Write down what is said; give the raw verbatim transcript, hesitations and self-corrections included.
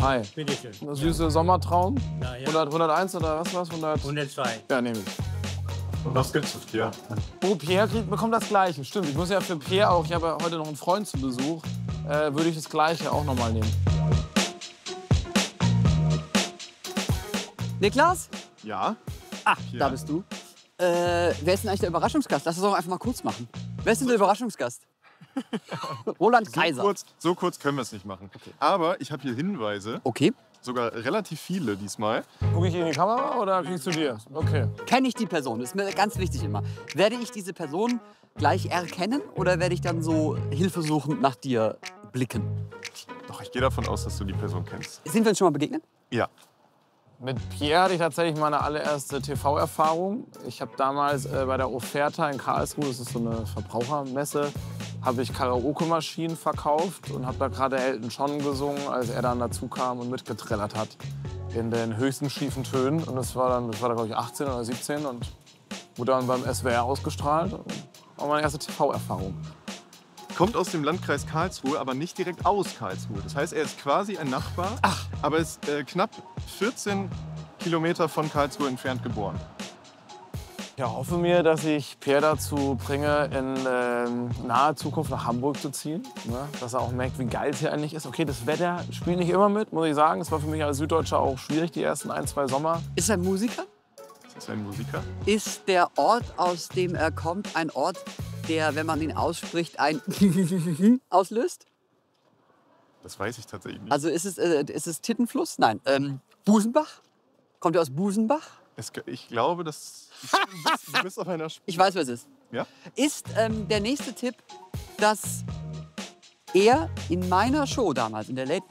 Hi. Bitte schön. Das süße Sommertraum. Ja, ja. hundert, hunderteins oder was war's? hundert? hundertzwei. Ja, nehme ich. Und was gibt's für Pierre? Oh, Pierre kriegt, bekommt das Gleiche. Stimmt, ich muss ja für Pierre auch, ich habe ja heute noch einen Freund zu Besuch, äh, würde ich das Gleiche auch noch mal nehmen. Niklas? Ja? Ah, Pierre. da bist du. Äh, wer ist denn eigentlich der Überraschungsgast? Lass uns doch einfach mal kurz machen. Wer ist denn der Überraschungsgast? Roland Kaiser. So kurz, so kurz können wir es nicht machen. Aber ich habe hier Hinweise, Okay. sogar relativ viele diesmal. Gucke ich in die Kamera oder kriegst du dir? Okay. Kenne ich die Person? Das ist mir ganz wichtig immer. Werde ich diese Person gleich erkennen oder werde ich dann so hilfesuchend nach dir blicken? Doch, ich gehe davon aus, dass du die Person kennst. Sind wir uns schon mal begegnet? Ja. Mit Pierre hatte ich tatsächlich meine allererste T V-Erfahrung. Ich habe damals äh, bei der Offerta in Karlsruhe, das ist so eine Verbrauchermesse, habe ich Karaoke-Maschinen verkauft und habe da gerade Elton John gesungen, als er dann dazu kam und mitgetrellert hat in den höchsten schiefen Tönen. Und das war dann, das war da glaube ich achtzehn oder siebzehn und wurde dann beim S W R ausgestrahlt. Das war meine erste T V-Erfahrung. Kommt aus dem Landkreis Karlsruhe, aber nicht direkt aus Karlsruhe. Das heißt, er ist quasi ein Nachbar, Ach. aber ist äh, knapp vierzehn Kilometer von Karlsruhe entfernt geboren. Ich hoffe mir, dass ich Pierre dazu bringe, in ähm, naher Zukunft nach Hamburg zu ziehen. Ne? Dass er auch merkt, wie geil es hier eigentlich ist. Okay, das Wetter spielt nicht immer mit, muss ich sagen. Es war für mich als Süddeutscher auch schwierig, die ersten ein, zwei Sommer. Ist er ein Musiker? Ist das ein Musiker? Ist der Ort, aus dem er kommt, ein Ort, der, wenn man ihn ausspricht, ein auslöst? Das weiß ich tatsächlich nicht. Also ist es, äh, ist es Tittenfluss? Nein. Ähm, Busenbach? Kommt er aus Busenbach? Es, ich glaube, dass du bist, du bist auf einer Spur. Ich weiß, wer es ist. Ja? Ist ähm, der nächste Tipp, dass er in meiner Show damals, in der Late